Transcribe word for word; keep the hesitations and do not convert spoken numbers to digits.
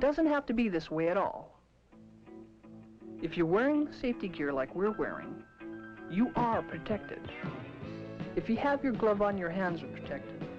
doesn't have to be this way at all. If you're wearing safety gear like we're wearing, you are protected. If you have your glove on, your hands are protected.